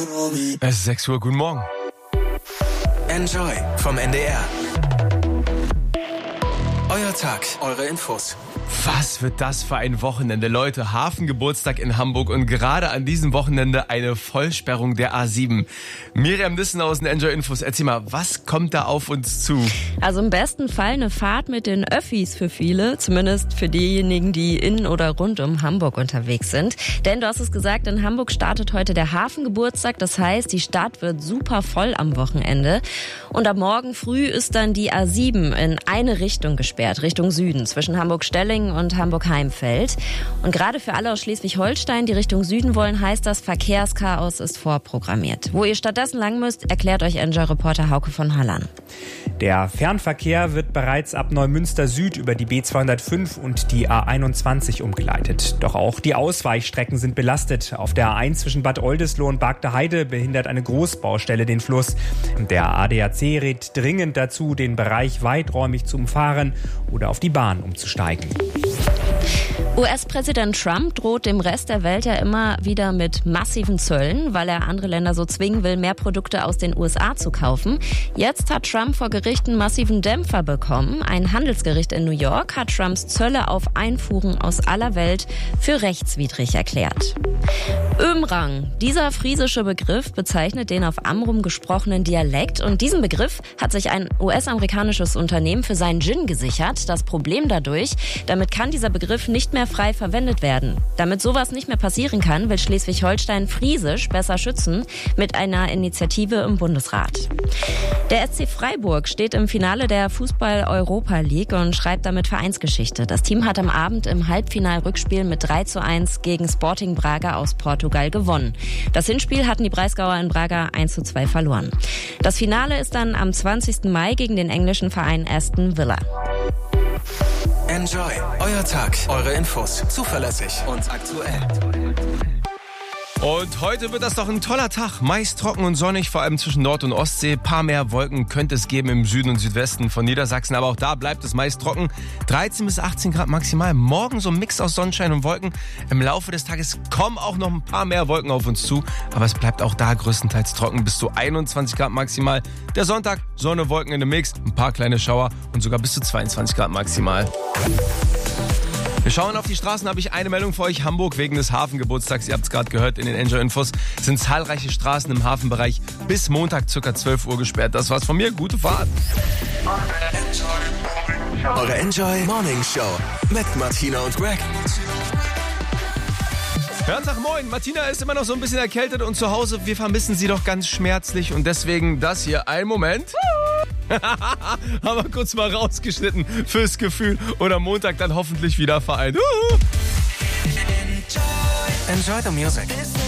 Es ist 6 Uhr, guten Morgen. Enjoy vom NDR. Euer Tag, eure Infos. Was wird das für ein Wochenende, Leute? Hafengeburtstag in Hamburg und gerade an diesem Wochenende eine Vollsperrung der A7. Miriam Nissenhausen, Enjoy Infos, erzähl mal, was kommt da auf uns zu? Also im besten Fall eine Fahrt mit den Öffis für viele, zumindest für diejenigen, die in oder rund um Hamburg unterwegs sind. Denn du hast es gesagt, in Hamburg startet heute der Hafengeburtstag. Das heißt, die Stadt wird super voll am Wochenende. Und ab morgen früh ist dann die A7 in eine Richtung gesperrt, Richtung Süden, zwischen Hamburg-Stellingen und Hamburg-Heimfeld. Und gerade für alle aus Schleswig-Holstein, die Richtung Süden wollen, heißt das, Verkehrschaos ist vorprogrammiert. Wo ihr stattdessen lang müsst, erklärt euch Enjoy-Reporter Hauke von Halland. Der Fernverkehr wird bereits ab Neumünster Süd über die B205 und die A21 umgeleitet. Doch auch die Ausweichstrecken sind belastet. Auf der A1 zwischen Bad Oldesloe und Bargteheide behindert eine Großbaustelle den Fluss. Der ADAC rät dringend dazu, den Bereich weiträumig zu umfahren oder auf die Bahn umzusteigen. US-Präsident Trump droht dem Rest der Welt ja immer wieder mit massiven Zöllen, weil er andere Länder so zwingen will, mehr Produkte aus den USA zu kaufen. Jetzt hat Trump vor Gericht einen massiven Dämpfer bekommen. Ein Handelsgericht in New York hat Trumps Zölle auf Einfuhren aus aller Welt für rechtswidrig erklärt. Ömrang. Dieser friesische Begriff bezeichnet den auf Amrum gesprochenen Dialekt. Und diesen Begriff hat sich ein US-amerikanisches Unternehmen für seinen Gin gesichert. Das Problem dadurch, damit kann dieser Begriff nicht mehr frei verwendet werden. Damit sowas nicht mehr passieren kann, will Schleswig-Holstein Friesisch besser schützen mit einer Initiative im Bundesrat. Der SC Freiburg steht im Finale der Fußball-Europa League und schreibt damit Vereinsgeschichte. Das Team hat am Abend im Halbfinal-Rückspiel mit 3:1 gegen Sporting Braga aus Portugal gewonnen. Das Hinspiel hatten die Breisgauer in Braga 1:2 verloren. Das Finale ist dann am 20. Mai gegen den englischen Verein Aston Villa. Enjoy, euer Tag, eure Infos, zuverlässig und aktuell. Und heute wird das doch ein toller Tag. Meist trocken und sonnig, vor allem zwischen Nord- und Ostsee. Paar mehr Wolken könnte es geben im Süden und Südwesten von Niedersachsen. Aber auch da bleibt es meist trocken. 13 bis 18 Grad maximal. Morgen so ein Mix aus Sonnenschein und Wolken. Im Laufe des Tages kommen auch noch ein paar mehr Wolken auf uns zu. Aber es bleibt auch da größtenteils trocken. Bis zu 21 Grad maximal. Der Sonntag, Sonne, Wolken in dem Mix. Ein paar kleine Schauer und sogar bis zu 22 Grad maximal. Wir schauen auf die Straßen, habe ich eine Meldung für euch. Hamburg wegen des Hafengeburtstags, ihr habt es gerade gehört in den Enjoy-Infos, sind zahlreiche Straßen im Hafenbereich bis Montag ca. 12 Uhr gesperrt. Das war's von mir, gute Fahrt. Eure Enjoy Morning Show mit Martina und Greg. Sag moin, Martina ist immer noch so ein bisschen erkältet und zu Hause, wir vermissen sie doch ganz schmerzlich und deswegen das hier, einen Moment. Haben wir kurz mal rausgeschnitten fürs Gefühl und am Montag dann hoffentlich wieder vereint. Enjoy the music.